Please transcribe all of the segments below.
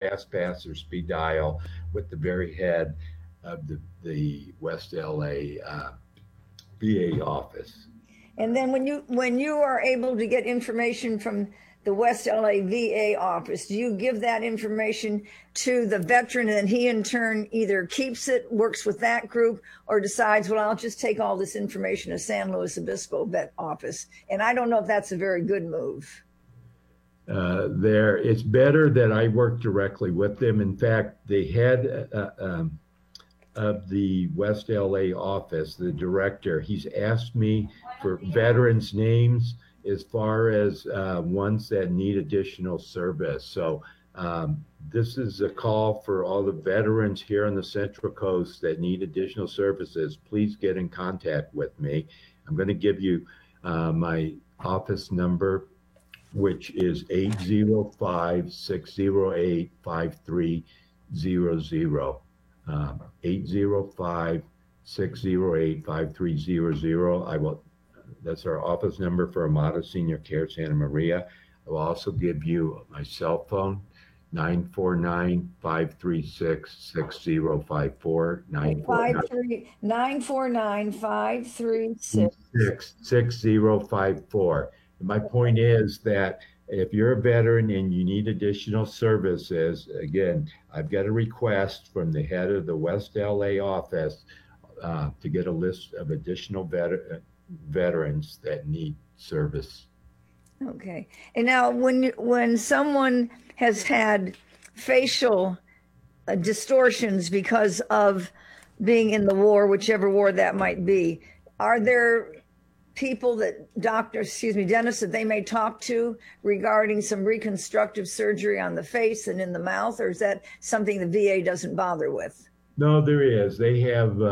fast pass or speed dial with the very head of the West LA VA office. And then when you are able to get information from the West LA VA office, do you give that information to the veteran and he in turn either keeps it, works with that group, or decides, well, I'll just take all this information to San Luis Obispo vet office? And I don't know if that's a very good move. It's better that I work directly with them. In fact, the head of the West LA office, the director, he's asked me for veterans' names as far as ones that need additional service. So this is a call for all the veterans here on the Central Coast that need additional services. Please get in contact with me. I'm going to give you my office number, which is 805-608-5300. 805-608-5300. That's our office number for Amada Senior Care Santa Maria. I will also give you my cell phone, 949-536-6054. 949-536-6054. My point is that if you're a veteran and you need additional services, again, I've got a request from the head of the West LA office to get a list of additional veterans that need service. Okay. And now when someone has had facial distortions because of being in the war, whichever war that might be, are there people that dentists that they may talk to regarding some reconstructive surgery on the face and in the mouth, or is that something the VA doesn't bother with? No, there is. They have,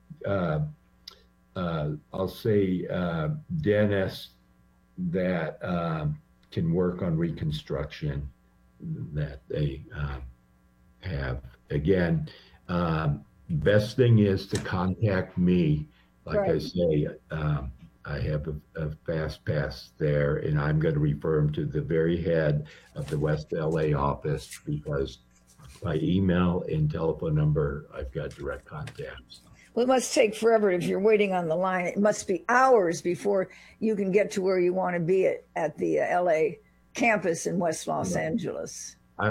I'll say, dentists that can work on reconstruction that they have. Again, best thing is to contact me. Like I say, I have a fast pass there, and I'm going to refer them to the very head of the West LA office, because by email and telephone number, I've got direct contacts. Well, it must take forever if you're waiting on the line. It must be hours before you can get to where you want to be at the LA campus in West Los Angeles.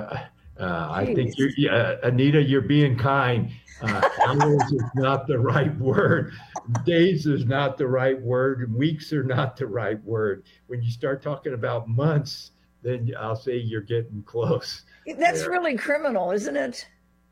I think Anita, you're being kind. Hours is not the right word. Days is not the right word. Weeks are not the right word. When you start talking about months, then I'll say you're getting close. That's really criminal, isn't it?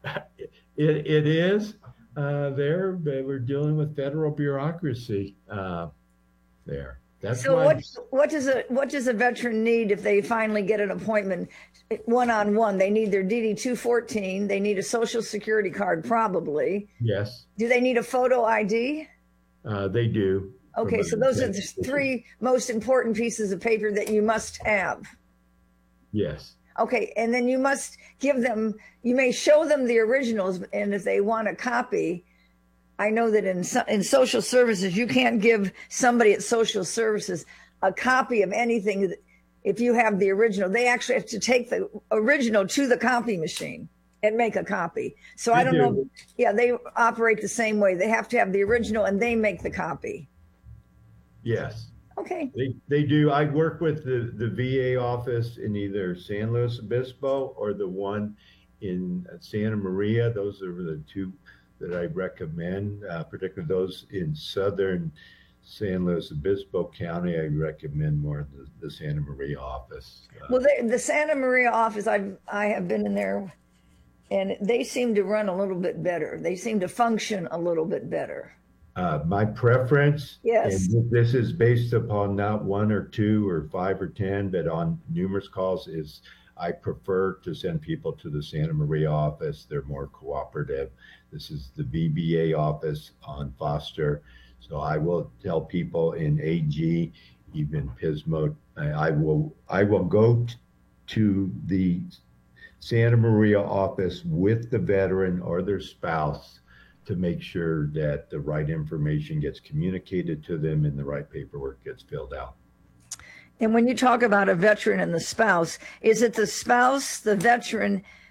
It is. We're dealing with federal bureaucracy there. That's so what does a veteran need if they finally get an appointment one-on-one? They need their DD-214. They need a Social Security card, probably. Yes. Do they need a photo ID? They do. Okay, so those are the three most important pieces of paper that you must have. Yes. Okay, and then you must give them, you may show them the originals, and if they want a copy, I know that in social services, you can't give somebody at social services a copy of anything. If you have the original, they actually have to take the original to the copy machine and make a copy. So I don't know. Yeah, they operate the same way. They have to have the original and they make the copy. Yes. Okay. They do. I work with the VA office in either San Luis Obispo or the one in Santa Maria. Those are the two that I recommend, particularly those in southern San Luis Obispo County. I recommend more the Santa Maria office. Well, the Santa Maria office, I have been in there, and they seem to run a little bit better. They seem to function a little bit better. My preference, yes, and this is based upon not 1 or 2 or 5 or 10, but on numerous calls, is I prefer to send people to the Santa Maria office. They're more cooperative. This is the VBA office on Foster. So I will tell people in AG, even Pismo, I will go to the Santa Maria office with the veteran or their spouse to make sure that the right information gets communicated to them and the right paperwork gets filled out. And when you talk about a veteran and the spouse, is it the spouse, the veteran,